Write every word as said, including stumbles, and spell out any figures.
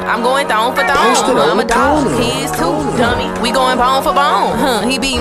I'm going thong for thong. Posted I'm on a the dog. corner. He is too, dummy. We going bone for bone. Huh, he be